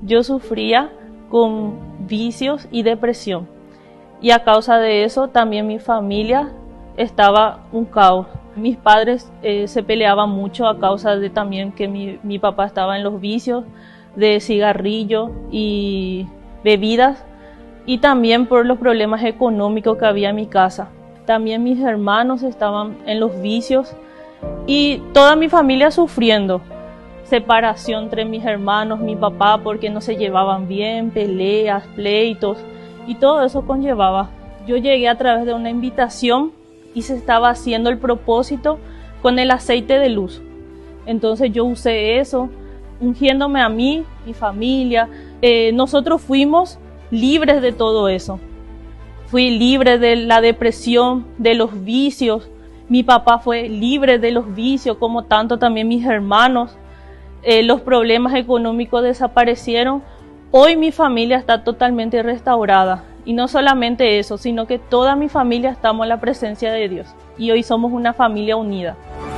Yo sufría con vicios y depresión. Y a causa de eso también mi familia estaba un caos. Mis padres se peleaban mucho a causa de también que mi papá estaba en los vicios de cigarrillo y bebidas, y también por los problemas económicos que había en mi casa. También mis hermanos estaban en los vicios y toda mi familia sufriendo. Separación entre mis hermanos, mi papá, porque no se llevaban bien, peleas, pleitos, y todo eso conllevaba. Yo llegué a través de una invitación y se estaba haciendo el propósito con el aceite de luz. Entonces yo usé eso, ungiéndome a mí, mi familia. Nosotros fuimos libres de todo eso. Fui libre de la depresión, de los vicios. Mi papá fue libre de los vicios, como tanto también mis hermanos. Los problemas económicos desaparecieron. Hoy mi familia está totalmente restaurada. Y no solamente eso, sino que toda mi familia estamos en la presencia de Dios. Y hoy somos una familia unida.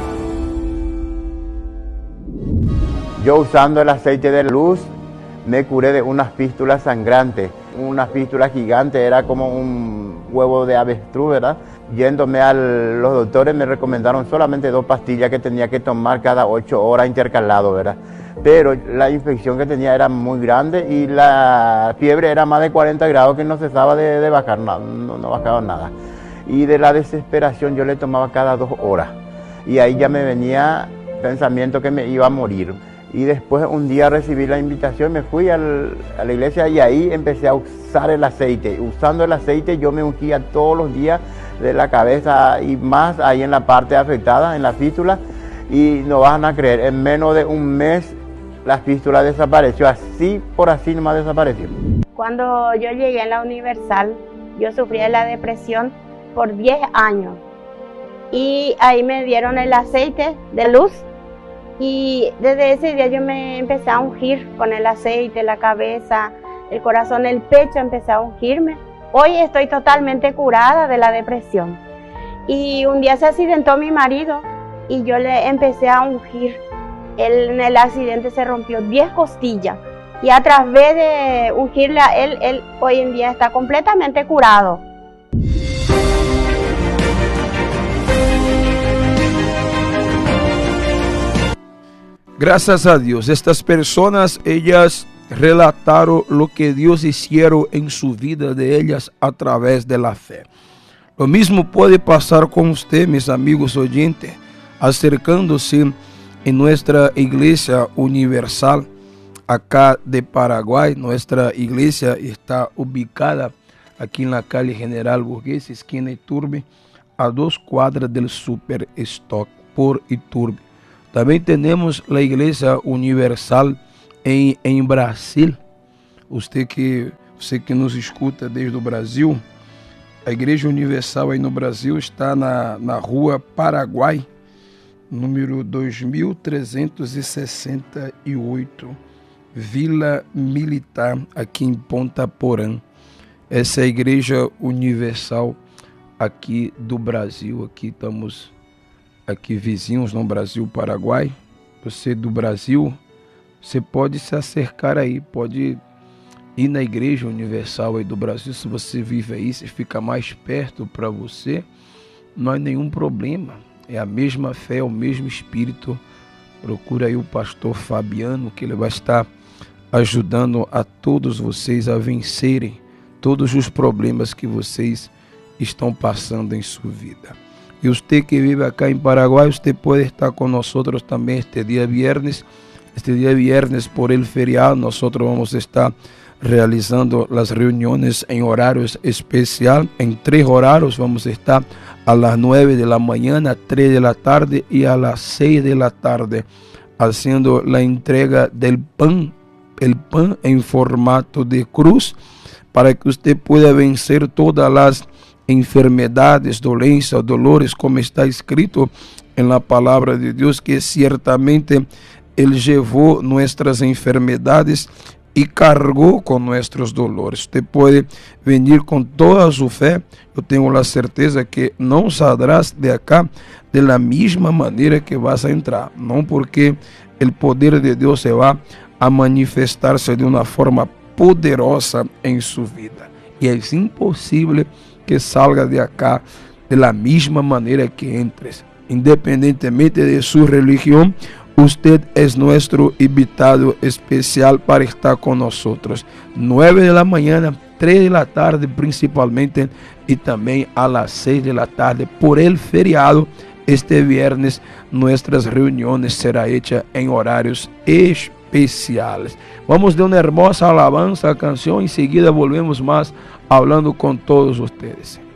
Yo, usando el aceite de luz, me curé de unas fístulas sangrantes. Una fístula gigante, era como un huevo de avestruz, ¿verdad? Yéndome a los doctores me recomendaron solamente 2 pastillas que tenía que tomar cada 8 horas intercalado, ¿verdad? Pero la infección que tenía era muy grande y la fiebre era más de 40 grados, que no cesaba de bajar, no bajaba nada. Y de la desesperación yo le tomaba cada 2 horas. Y ahí ya me venía pensamiento que me iba a morir. Y después un día recibí la invitación, me fui a la iglesia y ahí empecé a usar el aceite. Usando el aceite yo me ungía todos los días de la cabeza y más ahí en la parte afectada, en la fístula. Y no van a creer, en menos de un mes la fístula desapareció, así por así nomás desapareció. Cuando yo llegué a la Universal, yo sufrí de la depresión por 10 años. Y ahí me dieron el aceite de luz. Y desde ese día yo me empecé a ungir con el aceite, la cabeza, el corazón, el pecho, empecé a ungirme. Hoy estoy totalmente curada de la depresión. Y un día se accidentó mi marido y yo le empecé a ungir. En el accidente se rompió 10 costillas. Y a través de ungirle a él hoy en día está completamente curado. Gracias a Dios, estas personas, ellas relataron lo que Dios hicieron en su vida de ellas a través de la fe. Lo mismo puede pasar con usted, mis amigos oyentes, acercándose en nuestra iglesia universal acá de Paraguay. Nuestra iglesia está ubicada aquí en la calle General Burgués, esquina Iturbe, a 2 cuadras del Superstock por Iturbe. También tenemos la Iglesia Universal en Brasil. Você que nos escuta desde o Brasil, a Igreja Universal aí no Brasil está na rua Paraguai, número 2368, Vila Militar, aqui em Ponta Porã. Essa é a Igreja Universal aqui do Brasil. Aqui estamos aqui vizinhos no Brasil, Paraguai. Você do Brasil, você pode se acercar aí, pode ir na Igreja Universal aí do Brasil. Se você vive aí, se fica mais perto para você, não há nenhum problema. É a mesma fé, o mesmo Espírito. Procura aí o pastor Fabiano, que ele vai estar ajudando a todos vocês a vencerem todos os problemas que vocês estão passando em sua vida. Y usted que vive acá en Paraguay, usted puede estar con nosotros también este día viernes. Este día viernes, por el feriado, nosotros vamos a estar realizando las reuniones en horarios especial. En 3 horarios vamos a estar a las 9 de la mañana, 3 de la tarde y a las 6 de la tarde, haciendo la entrega del pan, el pan en formato de cruz, para que usted pueda vencer todas las enfermedades, dolencias, dolores, como está escrito en la palabra de Dios, que ciertamente Él llevó nuestras enfermedades y cargó con nuestros dolores. Usted puede venir con toda su fe. Yo tengo la certeza que no saldrás de acá de la misma manera que vas a entrar. No porque el poder de Dios se va a manifestarse de una forma poderosa en su vida. Y es imposible que salga de acá de la misma manera que entres. Independientemente de su religión, usted es nuestro invitado especial para estar con nosotros. 9 de la mañana, 3 de la tarde principalmente, y también a las 6 de la tarde por el feriado. Este viernes nuestras reuniones serán hechas en horarios especiales. Vamos de una hermosa alabanza, canción, y enseguida volvemos más hablando con todos ustedes.